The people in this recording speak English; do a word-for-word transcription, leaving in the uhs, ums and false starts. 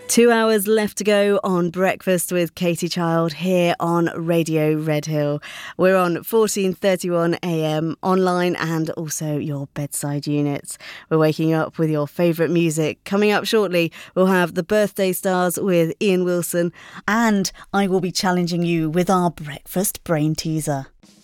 Two hours left to go on Breakfast with Katie Child here on Radio Redhill. We're on fourteen thirty-one A M online and also your bedside units. We're waking you up with your favourite music. Coming up shortly, we'll have the Birthday Stars with Ian Wilson. And I will be challenging you with our breakfast brain teaser.